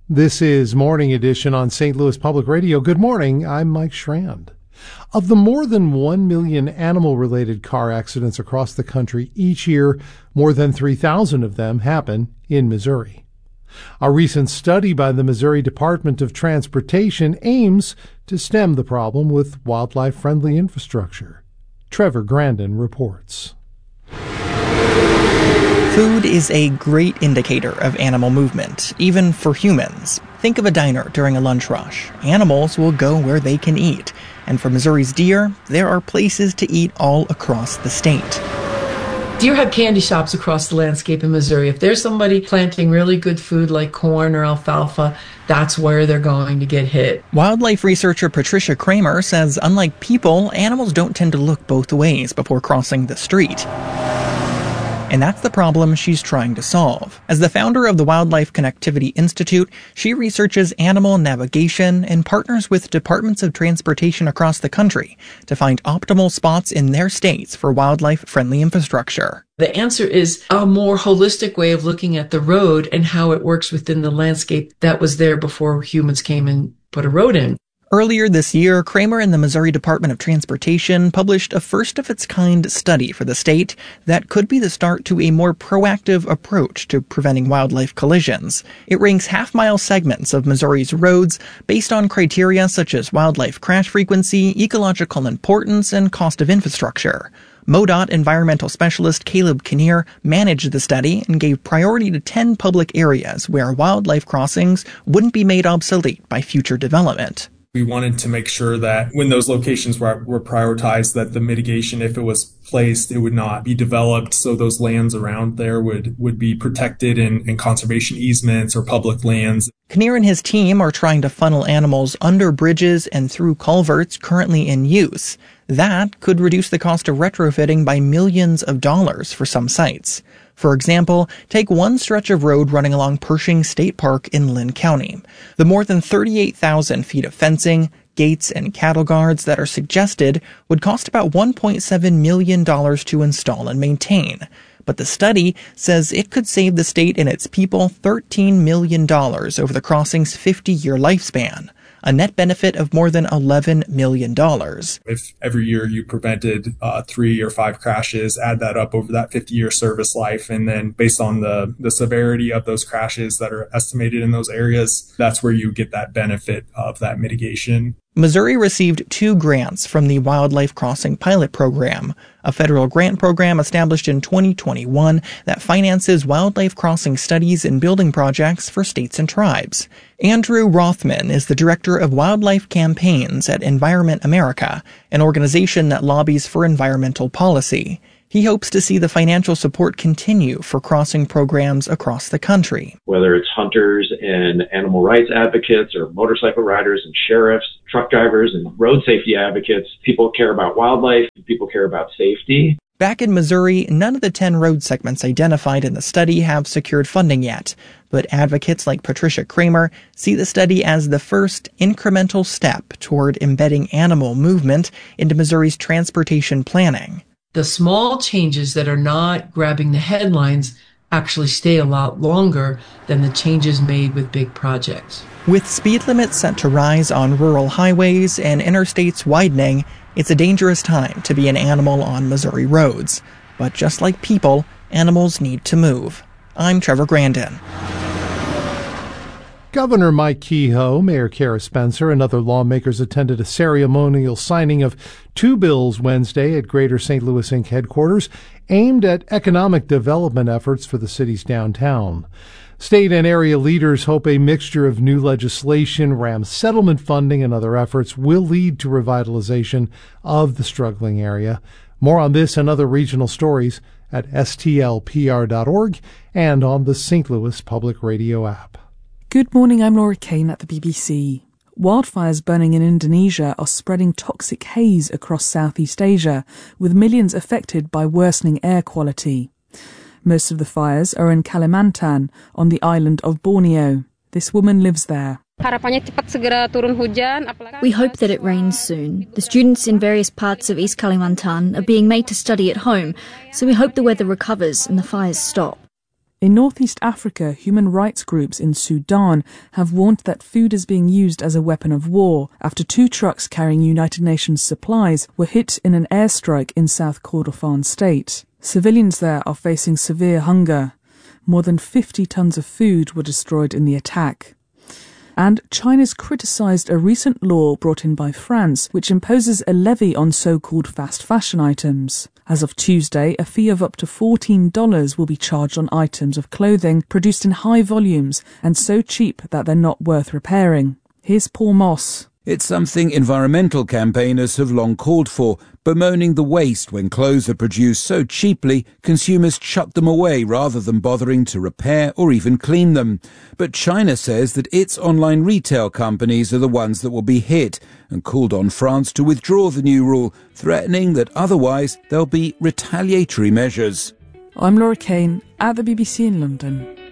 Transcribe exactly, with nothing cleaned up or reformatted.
This is Morning Edition on Saint Louis Public Radio. Good morning. I'm Mike Schrand. Of the more than one million animal-related car accidents across the country each year, more than three thousand of them happen in Missouri. A recent study by the Missouri Department of Transportation aims to stem the problem with wildlife-friendly infrastructure. Trevor Grandin reports. Food is a great indicator of animal movement, even for humans. Think of a diner during a lunch rush. Animals will go where they can eat. And for Missouri's deer, there are places to eat all across the state. Deer have candy shops across the landscape in Missouri. If there's somebody planting really good food like corn or alfalfa, that's where they're going to get hit. Wildlife researcher Patricia Kramer says unlike people, animals don't tend to look both ways before crossing the street. And that's the problem she's trying to solve. As the founder of the Wildlife Connectivity Institute, she researches animal navigation and partners with departments of transportation across the country to find optimal spots in their states for wildlife-friendly infrastructure. The answer is a more holistic way of looking at the road and how it works within the landscape that was there before humans came and put a road in. Earlier this year, Kramer and the Missouri Department of Transportation published a first-of-its-kind study for the state that could be the start to a more proactive approach to preventing wildlife collisions. It ranks half-mile segments of Missouri's roads based on criteria such as wildlife crash frequency, ecological importance, and cost of infrastructure. MoDOT environmental specialist Caleb Kinnear managed the study and gave priority to ten public areas where wildlife crossings wouldn't be made obsolete by future development. We wanted to make sure that when those locations were, were prioritized, that the mitigation, if it was placed, it would not be developed. So those lands around there would, would be protected in, in conservation easements or public lands. Kinnear and his team are trying to funnel animals under bridges and through culverts currently in use. That could reduce the cost of retrofitting by millions of dollars for some sites. For example, take one stretch of road running along Pershing State Park in Lynn County. The more than thirty-eight thousand feet of fencing, gates, and cattle guards that are suggested would cost about one point seven million dollars to install and maintain. But the study says it could save the state and its people thirteen million dollars over the crossing's fifty-year lifespan, a net benefit of more than eleven million dollars. If every year you prevented uh, three or five crashes, add that up over that fifty-year service life, and then based on the, the severity of those crashes that are estimated in those areas, that's where you get that benefit of that mitigation. Missouri received two grants from the Wildlife Crossing Pilot Program, a federal grant program established in twenty twenty-one that finances wildlife crossing studies and building projects for states and tribes. Andrew Rothman is the director of wildlife campaigns at Environment America, an organization that lobbies for environmental policy. He hopes to see the financial support continue for crossing programs across the country. Whether it's hunters and animal rights advocates or motorcycle riders and sheriffs, truck drivers and road safety advocates, people care about wildlife, people care about safety. Back in Missouri, none of the ten road segments identified in the study have secured funding yet, but advocates like Patricia Kramer see the study as the first incremental step toward embedding animal movement into Missouri's transportation planning. The small changes that are not grabbing the headlines actually stay a lot longer than the changes made with big projects. With speed limits set to rise on rural highways and interstates widening, it's a dangerous time to be an animal on Missouri roads. But just like people, animals need to move. I'm Trevor Grandin. Governor Mike Kehoe, Mayor Kara Spencer, and other lawmakers attended a ceremonial signing of two bills Wednesday at Greater Saint Louis Incorporated headquarters aimed at economic development efforts for the city's downtown. State and area leaders hope a mixture of new legislation, R A M settlement funding, and other efforts will lead to revitalization of the struggling area. More on this and other regional stories at S T L P R dot org and on the Saint Louis Public Radio app. Good morning, I'm Laura Kane at the B B C. Wildfires burning in Indonesia are spreading toxic haze across Southeast Asia, with millions affected by worsening air quality. Most of the fires are in Kalimantan, on the island of Borneo. This woman lives there. We hope that it rains soon. The students in various parts of East Kalimantan are being made to study at home, so we hope the weather recovers and the fires stop. In northeast Africa, human rights groups in Sudan have warned that food is being used as a weapon of war after two trucks carrying United Nations supplies were hit in an airstrike in South Kordofan state. Civilians there are facing severe hunger. More than fifty tons of food were destroyed in the attack. And China's criticised a recent law brought in by France which imposes a levy on so-called fast fashion items. As of Tuesday, a fee of up to fourteen dollars will be charged on items of clothing produced in high volumes and so cheap that they're not worth repairing. Here's Paul Moss. It's something environmental campaigners have long called for, bemoaning the waste when clothes are produced so cheaply consumers chuck them away rather than bothering to repair or even clean them. But China says that its online retail companies are the ones that will be hit and called on France to withdraw the new rule, threatening that otherwise there'll be retaliatory measures. I'm Laura Kane at the B B C in London.